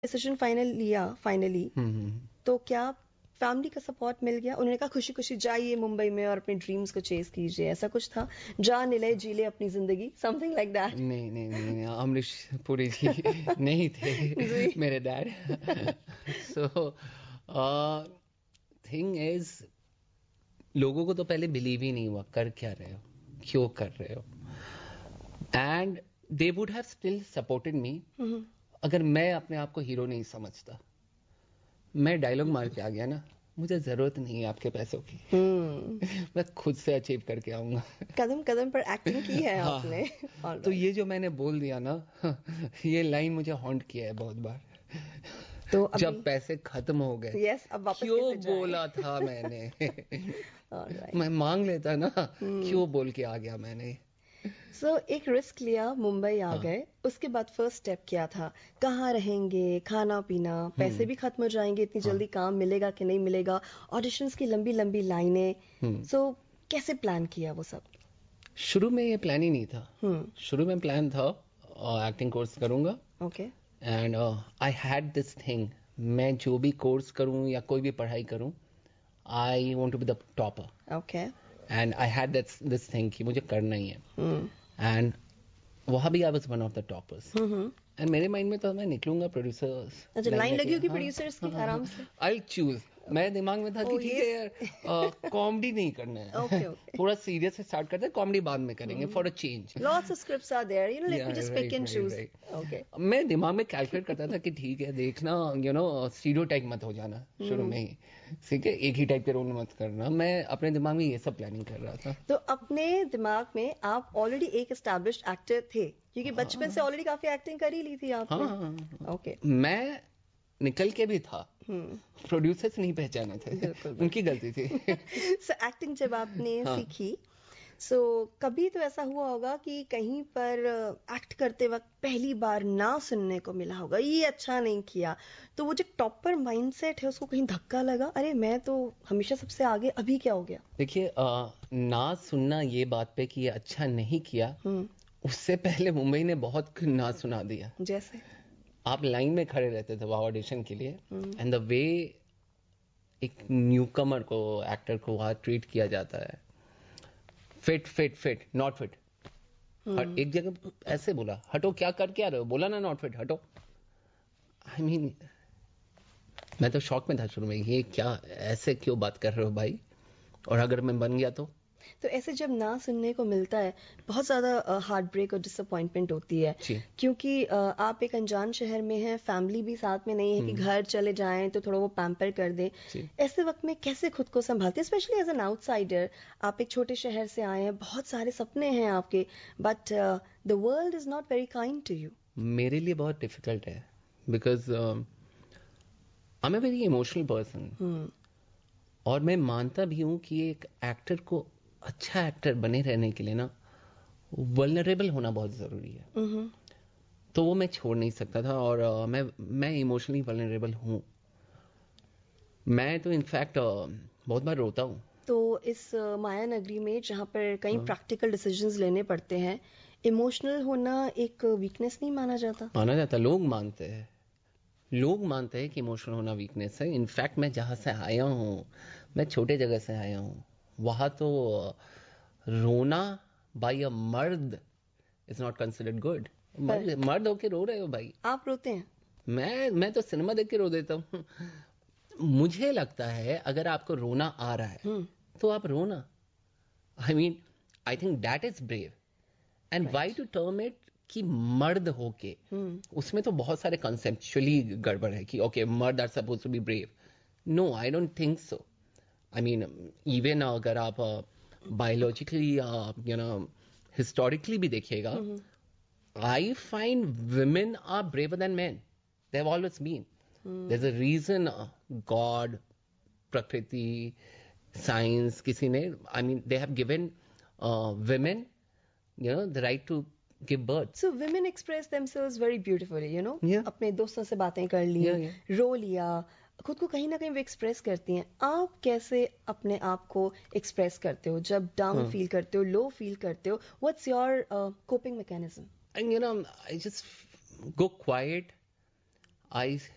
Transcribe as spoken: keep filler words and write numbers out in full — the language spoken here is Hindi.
डिसीजन फाइनल लिया फाइनली, हम्म तो क्या फैमिली का सपोर्ट मिल गया? उन्होंने कहा खुशी खुशी जाइए मुंबई में और अपने ड्रीम्स को चेस कीजिए, ऐसा कुछ था? जा निले जी ले अपनी जिंदगी, समथिंग लाइक दैट? नहीं नहीं नहीं नहीं, अमरीश पुरी जी नहीं थे जी। मेरे डैड। सो थिंग इज, लोगों को तो पहले बिलीव ही नहीं हुआ कर क्या रहे हो, क्यों कर रहे हो, and they would have still supported me अगर मैं अपने आप को हीरो नहीं समझता। मैं डायलॉग मार के आ गया ना, मुझे जरूरत नहीं है आपके पैसों की। हम्म। मैं खुद से अचीव करके आऊंगा। कदम कदम पर एक्टिंग की है हाँ, आपने। All तो right. ये जो मैंने बोल दिया ना, ये लाइन मुझे हॉन्ट किया है बहुत बार। तो जब अभी पैसे खत्म हो गए, यस, अब वापस क्यों कैसे जाएं? बोला था मैंने। All right. मैं मांग लेता ना, क्यों बोल के आ गया मैंने। सो so, एक रिस्क लिया, मुंबई आ हाँ। गए, उसके बाद फर्स्ट स्टेप क्या था? कहाँ रहेंगे, खाना पीना, पैसे भी खत्म हो जाएंगे, इतनी हाँ। जल्दी काम मिलेगा कि नहीं मिलेगा, ऑडिशंस की लंबी लंबी लाइनें, हम्म। सो so, कैसे प्लान किया वो सब? शुरू में ये प्लान ही नहीं था। हम्म। शुरू में प्लान था एक्टिंग कोर्स करूंगा, okay. And I had this thing, मैं जो भी कोर्स करूं या कोई भी पढ़ाई करूं, I want to be the topper, okay. And I had this thing कि मुझे करना ही है। हम्म। एंड वहां भी I was one of the toppers, hmm. And मेरे माइंड में तो मैं निकलूंगा प्रोड्यूसर्स। अच्छा, लाइन लगी होगी प्रोड्यूसर्स की आराम से। आई चूज, मेरे दिमाग में था कि Oh, ठीक yes. है यार, कॉमेडी नहीं करना है। Okay, okay. थोड़ा सीरियस से स्टार्ट करते हैं, कॉमेडी बाद में करेंगे for a change. Lots of scripts are there, you know, let me Yeah, just right, pick and right, choose. right. Okay. मैं दिमाग में कैलकुलेट करता था कि ठीक है, देखना, यू नो स्टीरियोटाइप मत हो जाना शुरू में ही, ठीक है, एक ही टाइप के रोल मत करना। मैं अपने दिमाग में ये सब प्लानिंग कर रहा था। तो अपने दिमाग में आप ऑलरेडी एक एस्टैब्लिश्ड एक्टर थे, क्योंकि बचपन से ऑलरेडी काफी एक्टिंग कर ही ली थी आपने। हाँ, ओके। मैं निकल के भी था, हम्म। प्रोड्यूसर्स नहीं पहचाने थे, बिल्कुल। उनकी गलती थी। सो एक्टिंग जब आपने हाँ। सीखी, सो कभी तो ऐसा हुआ होगा कि कहीं पर एक्ट करते वक्त पहली बार ना सुनने को मिला होगा, ये अच्छा नहीं किया, तो वो जो टॉपर माइंडसेट है उसको कहीं धक्का लगा, अरे मैं तो हमेशा सबसे आगे, अभी क्या हो गया? देखिए, अ, ना सुनना ये बात पे कि ये अच्छा नहीं किया, हम्म। उससे पहले मुंबई ने बहुत ना सुना दिया। जैसे? आप लाइन में खड़े रहते थे वहां ऑडिशन के लिए, हम्म। एंड द वे एक न्यूकमर को, एक्टर को वहां ट्रीट किया जाता है, fit fit fit not fit. एक जगह ऐसे बोला, हटो, क्या कर क्या रहे हो, बोला ना नॉट फिट, हटो। आई I मीन mean, मैं तो शॉक में था शुरू में, ये क्या, ऐसे क्यों बात कर रहे हो भाई, और अगर मैं बन गया तो। तो ऐसे जब ना सुनने को मिलता है, बहुत ज्यादा हार्ट ब्रेक और डिसअपॉइंटमेंट होती है, जी। क्योंकि अ, आप एक अनजान शहर में हैं, फैमिली भी साथ में नहीं है कि घर चले जाएं तो थोड़ा वो पैम्पर कर दें। जी। ऐसे वक्त में कैसे खुद को संभालते हैं, स्पेशली एज एन आउटसाइडर? आप एक छोटे शहर से आए हैं, बहुत सारे सपने हैं आपके, but the world is not very kind to you. मेरे लिए बहुत डिफिकल्ट है, because I M a very emotional person, और मैं मानता भी हूं कि एक एक्टर को अच्छा एक्टर बने रहने के लिए ना, वल्नरेबल होना बहुत जरूरी है। तो वो मैं छोड़ नहीं सकता था, और uh, मैं मैं इमोशनली वल्नरेबल हूं। मैं तो इनफैक्ट uh, बहुत बार रोता हूं। तो इस अ, माया नगरी में जहाँ पर कई प्रैक्टिकल डिसीजंस लेने पड़ते हैं, इमोशनल होना एक वीकनेस नहीं माना जाता? माना जाता, लोग मानते हैं, लोग मानते हैं कि इमोशनल होना वीकनेस है। इनफैक्ट मैं जहां से आया हूं, मैं छोटे जगह से आया हूं, वहां तो रोना बाय अ मर्द इज नॉट कंसिडर्ड गुड। मर्द मर्द होके रो रहे हो भाई। आप रोते हैं? मैं मैं तो सिनेमा देख के रो देता हूं। मुझे लगता है अगर आपको रोना आ रहा है तो आप रोना। I mean, I think that is brave, and Y to term it कि मर्द होके, उसमें तो बहुत सारे कंसेप्चुअली गड़बड़ है कि ओके, मर्द are suppose to be brave. No, I don't think so. I mean, even अगर आप बायोलॉजिकली, यू नो, हिस्टोरिकली भी देखिएगा, I find women are braver than man, they have always been. There is a reason, God, प्रकृति, साइंस, किसी ने, I mean, they have given women, you know, the right to give birth. So women express themselves very beautifully, you know. Yeah. अपने दोस्तों से बातें कर ली, Yeah, yeah. रो लिया, खुद को कहीं ना कहीं वो एक्सप्रेस करती हैं। आप कैसे अपने आप को एक्सप्रेस करते हो जब डाउन फील करते हो, लो फील करते हो? What's your coping mechanism? And you know, I just go quiet. I